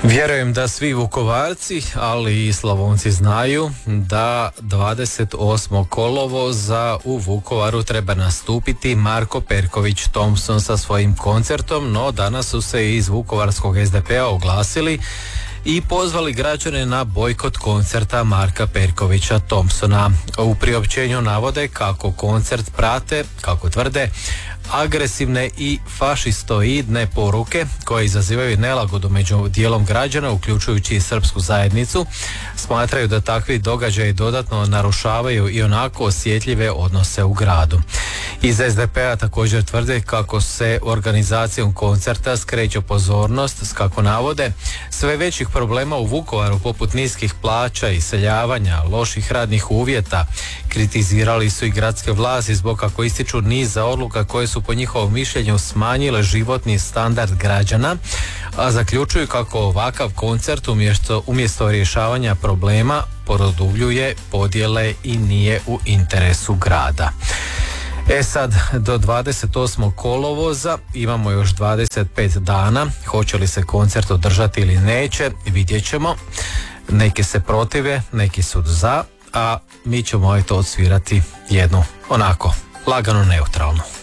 Vjerujem da svi Vukovarci, ali i Slavonci znaju da 28. kolovoza u Vukovaru treba nastupiti Marko Perković Thompson sa svojim koncertom, no danas su se iz vukovarskog SDP-a oglasili i pozvali građane na bojkot koncerta Marka Perkovića Thompsona. U priopćenju navode kako koncert prate, kako tvrde, agresivne i fašistoidne poruke koje izazivaju nelagodu među dijelom građana, uključujući i srpsku zajednicu. Smatraju da takvi događaji dodatno narušavaju i onako osjetljive odnose u gradu. Iz SDP-a također tvrde kako se organizacijom koncerta skreće pozornost, kako navode, sve većih problema u Vukovaru poput niskih plaća, iseljavanja, loših radnih uvjeta. Kritizirali su i gradske vlasti zbog, kako ističu, niza odluka koje su po njihovom mišljenju smanjile životni standard građana, a zaključuju kako ovakav koncert umjesto rješavanja problema produbljuje podjele i nije u interesu grada. Sad, do 28. kolovoza imamo još 25 dana. Hoće li se koncert održati ili neće, vidjet ćemo. Neki se protive, neki su za, a mi ćemo to odsvirati jednu onako lagano neutralno.